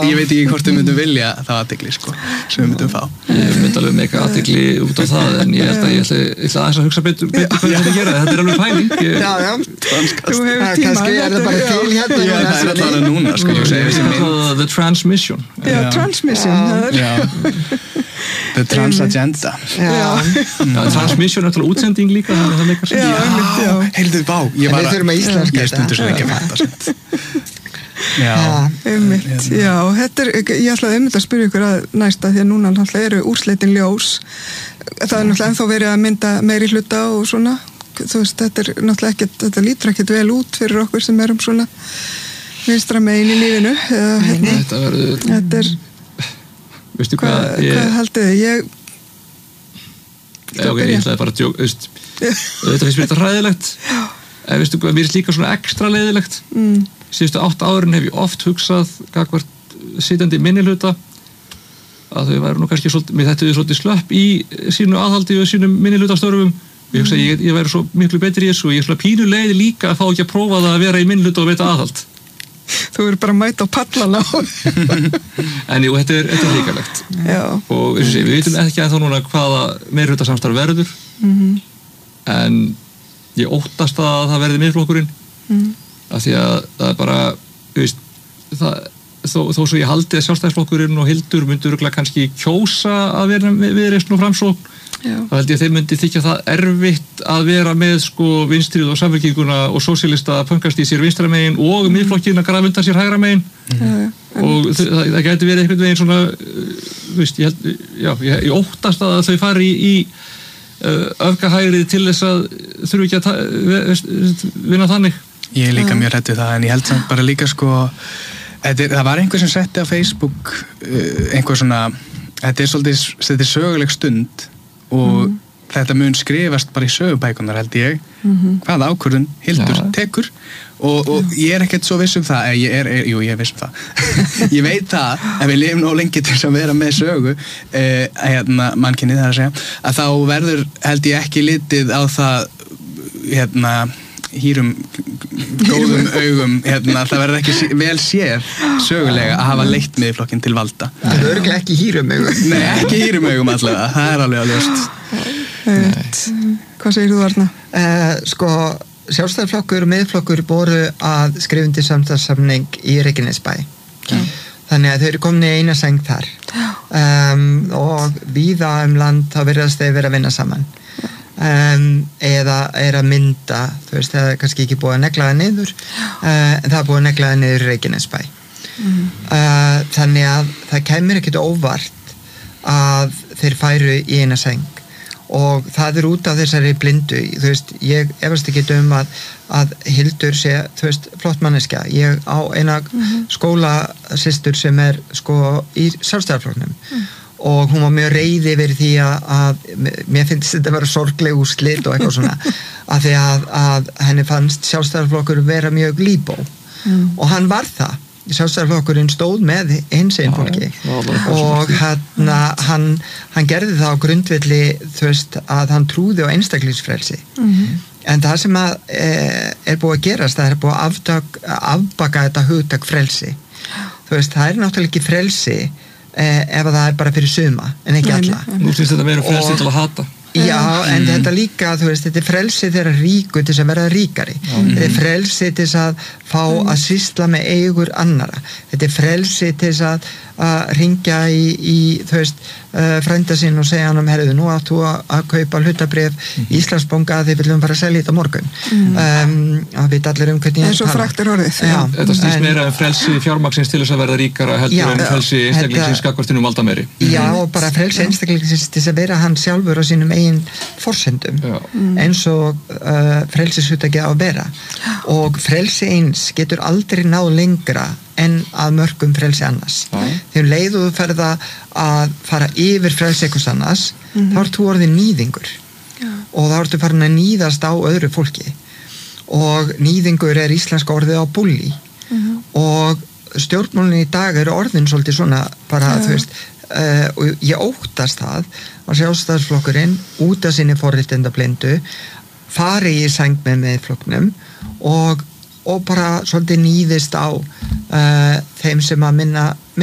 ég veit ekki hvort við myndum vilja það athygli, sko, sem við myndum fá. Ég myndi alveg með eitthvað athygli út á það, en ég ætla aðeins að hugsa betur hvað ég ætla að gera. Þetta alveg pæling. Já. Þú hefur tíma. Kannski það bara til hérna. Já, það alltaf núna, sko, ég segi þessi mynd. The Transmission. Já, Transmission. Já. The Trans Agenda. Transmission er alltaf útsending líka, það leikar sem. Já. Heyrðu, vá. Ég þurfum að íslenska ég stundur sem ekki að fatta. Já. Einmitt, já, ég ætlaði að spyrja ykkur að næsta, því að núna náttúrulega eru úrslitin ljós. Það er náttúrulega ennþá verið að mynda meiri hluta og svona. Þú veist, þetta lítur ekkert vel út fyrir okkur sem erum svona vinstra megin í lífinu. Þetta verður... Veistu hvað haldið þið? Ég ætlaði bara að djóka, þetta finnst mér þetta hræðilegt, en veistu hvað, mér er líka svona ekstra leiðilegt. Síðustu 8 árin hef ég oft hugsað gagnvart sitjandi minnihluta að þau væru nú kannski mér þetta svolítið slöpp í sínu aðhaldi og sínum minnihlutastörfum. Ég hugsa að ég væri svo miklu betri í þessu og ég er svona pínu leið líka að fá ekki að prófa það að vera í minnihluta og veita aðhald. Þú verður bara að mæta á pallana. En jú, þetta er hrikalegt. Já. Og við veitum ekki ennþá núna hvaða meirihlutarsamstarf verður, en ég óttast að það verði Miðflokkurinn, af því að það er bara, þó svo ég haldi að Sjálfstæðisflokkurinn og Hildur myndu örugglega kannski kjósa að vera Viðreisn og Framsókn. Það held ég að þeir myndi þykja það erfitt að vera með sko vinstrið og Samfylkinguna og sósíalista punkast í sér vinstra megin og Miðflokkinn að grafa undan sér hægra megin. Og það gæti verið einhvern veginn svona, ég óttast að þau fari í öfgahægrið til þess að þurfi ekki að vinna þannig. Ég er líka mjög hrædd við það, en ég held samt bara líka sko, það var einhver sem setti á Facebook einhver svona, þetta er söguleg stund og þetta mun skrifast bara í sögubækunar held ég, hvaða ákvörðun Hildur tekur og ég er ekkert svo viss um það, jú ég er viss um það ég veit það, ef við lifum nóg lengi til að vera með sögu mannkynið það að segja, að þá verður held ég ekki litið á það hýrum góðum augum, það verður ekki vel séð sögulega að hafa leitt Miðflokkinn til valda. Það er örugglega ekki hýrum augum. Nei, ekki hýrum augum allavega, það er alveg ljóst. Hvað segir þú Arna? Sko, Sjálfstæðisflokkur og Miðflokkur voru að skrifa undir samstarfssamning í Reykjanesbæ. Þannig að þau eru komin í eina sæng þar. Og víða land þá virðast þau vera að vinna saman. Eða er að mynda, þú veist, það er kannski ekki búið að negla það niður, en það er búið að negla það niður í Reykjanesbæ. Þannig að það kemur ekkert óvart að þeir færu í eina sæng og það er út af þessari blindu, þú veist, ég efast ekki að Hildur sé, þú veist, flott manneskja. Ég á eina skólasystur sem er sko í Sjálfstæðisflokknum og hún var mjög reiði yfir því að mér finnst þetta að vera sorgleg úrslit og eitthvað svona af því að henni fannst Sjálfstæðisflokkur vera mjög líbó og hann var það. Sjálfstæðisflokkurinn stóð með hinsegin fólki og hann gerði það á grundvelli, þú veist, að hann trúði á einstaklingsfrelsi en það sem er búið að gerast, það er búið að afbaka þetta hugtak frelsi, þú veist, það er náttúrulega ekki frelsi ef það er bara fyrir suma en ekki alla. Nú finnst þetta meira frelsi til að hata. Já, en þetta líka, þú veist, þetta er frelsi þeirra ríku til þess að vera ríkari. Þetta er frelsi til þess að fá að sýsla með eigur annara. Þetta er frelsi til þess að ringja í þú veist, frænda sinn og segja hann herðu, nú átt þú að kaupa hlutabréf Íslandsbanka að þið viljum fara að selja þetta á morgun. Það veit allir hvernig eins og frakt er orðið. Þetta snýst meira frelsi fjármagnsins til þess að verða ríkara heldur en frelsi einstaklingsins gagnvart hinum valdameiri. Já, og bara frelsi einstaklingsins til þess að vera hann sjálfur á sínum eigin forsendum eins og frelsishugtakið á að vera og frelsi eins getur aldrei náð lengra en að mörkum frelsi annars. Þegar leið og þú ferð að fara yfir frelsi einhvers annars, þá ert þú orðið nýðingur og þá ertu farin að nýðast á öðru fólki og nýðingur er íslenska orðið á bulli og stjórnmálin í dag eru orðin svolítið svona bara, þú veist, og ég óttast það að Sjálfstæðisflokkurinn út af sinni forréttindablindu fari í sæng með Miðflokknum og bara svolítið nýðist á þeim sem að minna